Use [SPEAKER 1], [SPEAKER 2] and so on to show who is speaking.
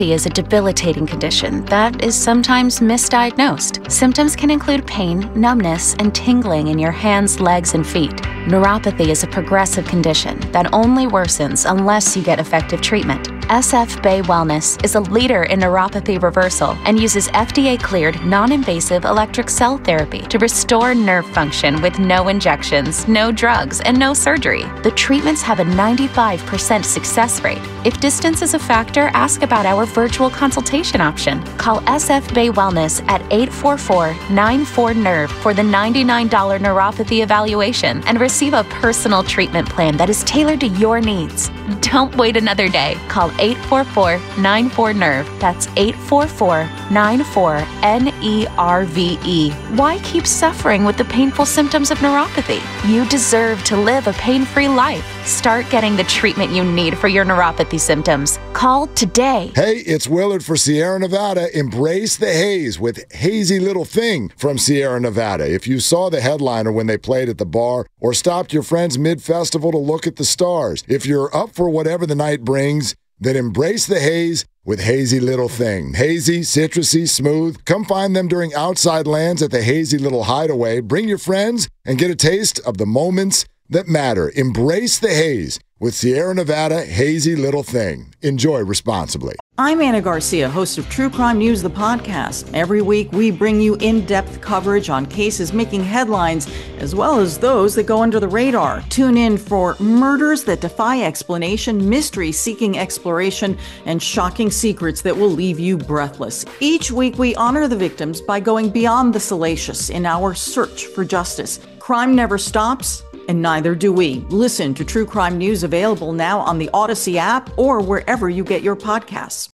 [SPEAKER 1] Is a debilitating condition that is sometimes misdiagnosed. Symptoms can include pain, numbness, and tingling in your hands, legs, and feet. Neuropathy is a progressive condition that only worsens unless you get effective treatment. SF Bay Wellness is a leader in neuropathy reversal and uses FDA-cleared, non-invasive electric cell therapy to restore nerve function with no injections, no drugs, and no surgery. The treatments have a 95% success rate. If distance is a factor, ask about our virtual consultation option. Call SF Bay Wellness at 844-94-NERVE for the $99 neuropathy evaluation and receive a personal treatment plan that is tailored to your needs. Don't wait another day. Call 844-94-NERVE. That's 844-94-NERVE. Why keep suffering with the painful symptoms of neuropathy? You deserve to live a pain-free life. Start getting the treatment you need for your neuropathy symptoms. Call today.
[SPEAKER 2] Hey, it's Willard for Sierra Nevada. Embrace the haze with Hazy Little Thing from Sierra Nevada. If you saw the headliner when they played at the bar or stopped your friends mid-festival to look at the stars, if you're up for whatever the night brings, then embrace the haze with Hazy Little Thing. Hazy, citrusy, smooth. Come find them during Outside Lands at the Hazy Little Hideaway. Bring your friends and get a taste of the moments that matter. Embrace the haze with Sierra Nevada Hazy Little Thing. Enjoy responsibly.
[SPEAKER 3] I'm Anna Garcia, host of True Crime News, the podcast. Every week, we bring you in-depth coverage on cases making headlines, as well as those that go under the radar. Tune in for murders that defy explanation, mystery seeking exploration, and shocking secrets that will leave you breathless. Each week, we honor the victims by going beyond the salacious in our search for justice. Crime never stops, and neither do we. Listen to True Crime News, available now on the Odyssey app or wherever you get your podcasts.